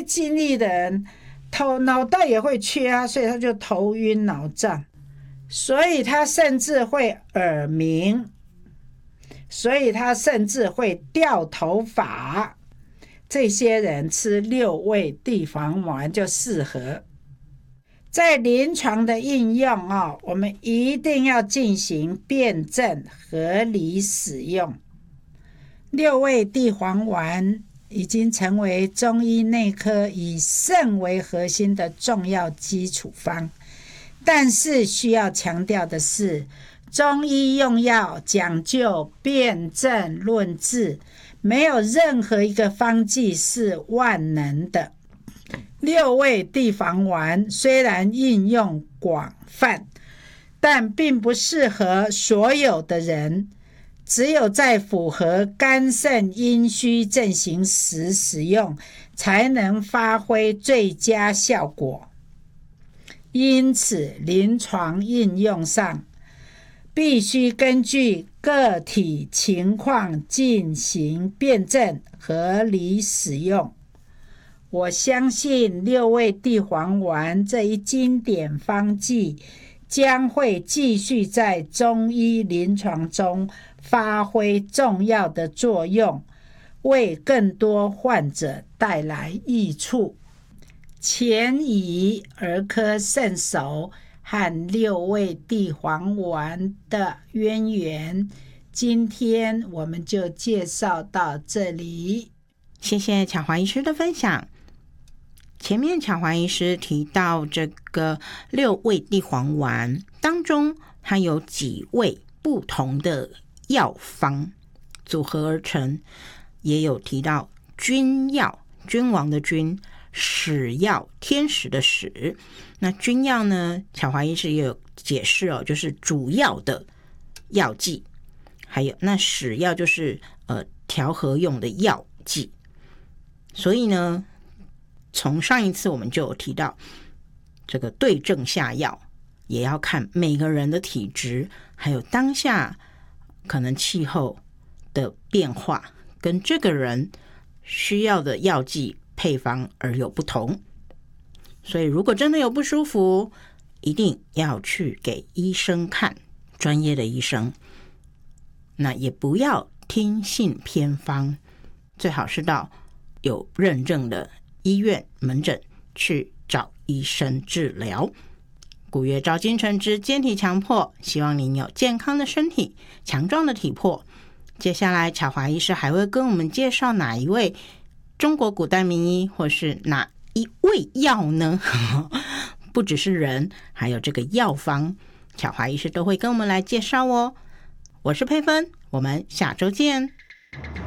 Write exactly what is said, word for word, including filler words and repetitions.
精力的人头脑袋也会缺啊，所以他就头晕脑胀，所以他甚至会耳鸣，所以他甚至会掉头发。这些人吃六味地黄丸就适合。在临床的应用、哦、我们一定要进行辩证合理使用。六味地黄丸已经成为中医内科以肾为核心的重要基础方，但是需要强调的是，中医用药讲究辩证论治，没有任何一个方剂是万能的。六味地黄丸虽然应用广泛，但并不适合所有的人，只有在符合肝肾阴虚症型时使用，才能发挥最佳效果。因此，临床应用上必须根据个体情况进行辩证合理使用。我相信六味地黄丸这一经典方剂将会继续在中医临床中发挥重要的作用，为更多患者带来益处。前以儿科肾手和六味地黄丸的渊源，今天我们就介绍到这里。 谢谢巧华医师的分享。前面巧华医师提到这个六味地黄丸当中，它有几味不同的药方组合而成，也有提到君药，君王的君，使药，天使的使。那君药呢，巧华医师也有解释哦，就是主要的药剂，还有那使药就是呃调和用的药剂。所以呢，从上一次我们就有提到，这个对症下药也要看每个人的体质，还有当下可能气候的变化，跟这个人需要的药剂配方而有不同。所以如果真的有不舒服，一定要去给医生看，专业的医生。那也不要听信偏方，最好是到有认证的医院门诊去找医生治疗。古月照今晨之健体强迫，希望您有健康的身体，强壮的体魄。接下来巧华医师还会跟我们介绍哪一位中国古代名医，或是哪一味药呢？不只是人，还有这个药方，巧华医师都会跟我们来介绍哦。我是佩芬，我们下周见。